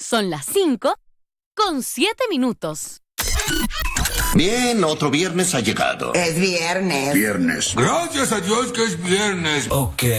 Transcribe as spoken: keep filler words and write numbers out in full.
Son las cinco con siete minutos. Bien, otro viernes ha llegado. Es viernes. Viernes. Gracias a Dios que es viernes. Ok.